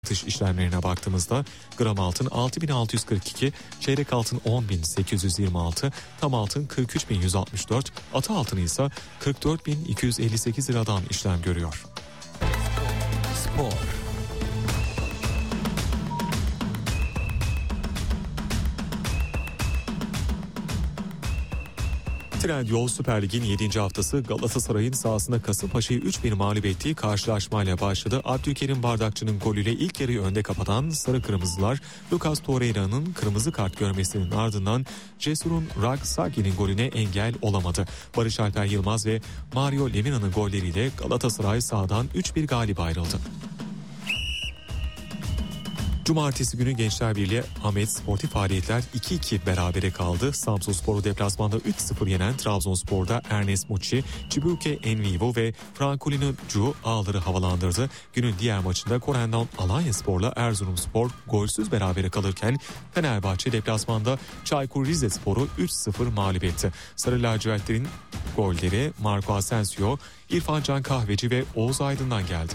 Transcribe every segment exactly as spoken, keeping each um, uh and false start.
Satış işlemlerine baktığımızda gram altın altı bin altı yüz kırk iki, çeyrek altın on bin sekiz yüz yirmi altı, tam altın kırk üç bin yüz altmış dört, ata altını ise kırk dört bin iki yüz elli sekiz liradan işlem görüyor. Spor. Trendyol Süper Lig'in yedinci haftası Galatasaray'ın sahasında Kasımpaşa'yı üç bir mağlup ettiği karşılaşmayla başladı. Abdülkerim Bardakçı'nın golüyle ilk yarıyı önde kapatan Sarı Kırmızılar, Lucas Torreira'nın kırmızı kart görmesinin ardından Cesur'un Ragsagi'nin golüne engel olamadı. Barış Alper Yılmaz ve Mario Lemina'nın golleriyle Galatasaray sahadan üç bir galip ayrıldı. Cumartesi günü Gençler Birliği Ahmet sportif faaliyetler iki iki berabere kaldı. Samsunspor'u deplasmanda üç sıfır yenen Trabzonspor'da Ernest Muçi, Cibuke Envivo ve Francolino Cu ağları havalandırdı. Günün diğer maçında Korendon Alanyaspor'la Erzurumspor golsüz berabere kalırken Fenerbahçe deplasmanda Çaykur Rizespor'u üç sıfır mağlup etti. Sarı lacivertlerin golleri Marco Asensio, İrfan Can Kahveci ve Oğuz Aydın'dan geldi.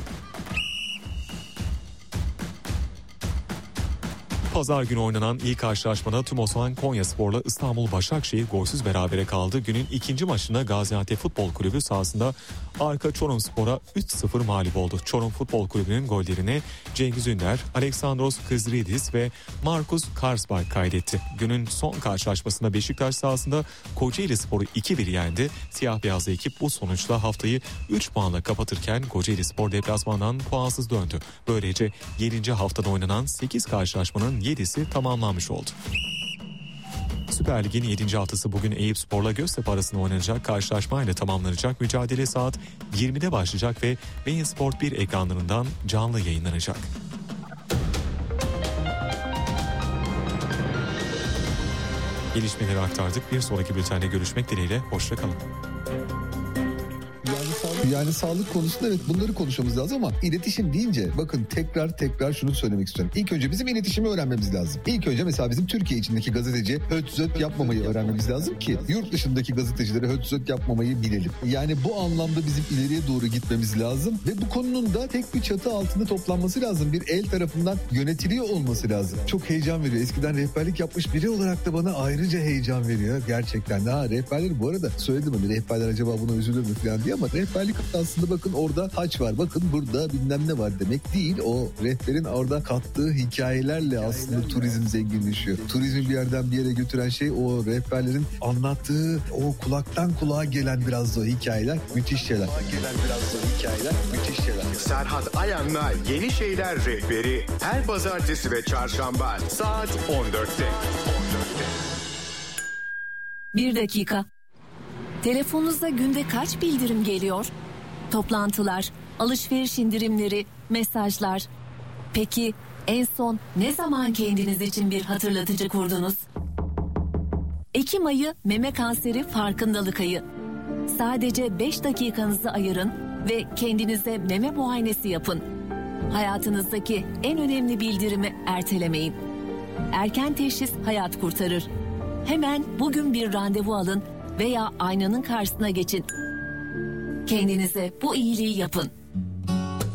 Pazar günü oynanan ilk karşılaşmada Tümosan Konyaspor'la İstanbul Başakşehir golsüz berabere kaldı. Günün ikinci maçında Gaziantep Futbol Kulübü sahasında Arka Çorumspor'a üç sıfır mağlup oldu. Çorum Futbol Kulübü'nün gollerini Cengiz Ünder, Aleksandros Kızridis ve Markus Karsberg kaydetti. Günün son karşılaşmasında Beşiktaş sahasında Kocaelispor'u iki bir yendi. Siyah beyazlı ekip bu sonuçla haftayı üç puanla kapatırken Kocaelispor deplasmandan puansız döndü. Böylece yedinci haftada oynanan sekiz karşılaşmanın yedisi tamamlanmış oldu. Süper Lig'in yedinci haftası bugün Eyüpspor'la Göztepe arasında oynanacak karşılaşmayla tamamlanacak. Mücadele saat yirmide başlayacak ve Bein Sport bir ekranlarından canlı yayınlanacak. Gelişmeleri aktardık. Bir sonraki bültende görüşmek dileğiyle. Hoşça kalın. Yani sağlık konusunda evet bunları konuşmamız lazım ama iletişim deyince bakın tekrar tekrar şunu söylemek istiyorum. İlk önce bizim iletişimi öğrenmemiz lazım. İlk önce mesela bizim Türkiye içindeki gazeteci höt zöt yapmamayı öğrenmemiz lazım ki yurt dışındaki gazetecilere höt zöt yapmamayı bilelim. Yani bu anlamda bizim ileriye doğru gitmemiz lazım ve bu konunun da tek bir çatı altında toplanması lazım. Bir el tarafından yönetiliyor olması lazım. Çok heyecan veriyor. Eskiden rehberlik yapmış biri olarak da bana ayrıca heyecan veriyor. Gerçekten. Ha rehberleri bu arada söyledim mi? Rehberler acaba buna üzülür mü falan diye ama rehberlik aslında bakın orada haç var, bakın burada bilmem ne var demek değil. O rehberin orada kattığı hikayelerle aslında turizm zenginleşiyor. Turizmi bir yerden bir yere götüren şey o rehberlerin anlattığı o kulaktan kulağa gelen biraz da o hikayeler müthiş şeyler. Gelen biraz da o hikayeler müthiş şeyler. Serhat Ayan'la Yeni Şeyler Rehberi her pazartesi ve çarşamba saat on dörtte. Bir dakika. Telefonunuzda günde kaç bildirim geliyor? Toplantılar, alışveriş indirimleri, mesajlar. Peki en son ne zaman kendiniz için bir hatırlatıcı kurdunuz? Ekim ayı meme kanseri farkındalık ayı. Sadece beş dakikanızı ayırın ve kendinize meme muayenesi yapın. Hayatınızdaki en önemli bildirimi ertelemeyin. Erken teşhis hayat kurtarır. Hemen bugün bir randevu alın veya aynanın karşısına geçin. Kendinize bu iyiliği yapın.